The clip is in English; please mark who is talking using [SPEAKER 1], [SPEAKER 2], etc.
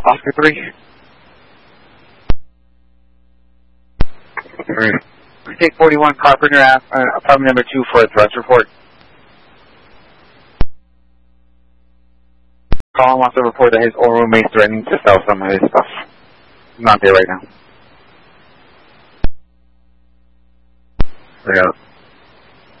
[SPEAKER 1] Oscar 3. Take 41 Carpenter apartment number 2 for a threats report. Colin wants to report that his old roommate's threatening to sell some of his stuff. I'm not there right now.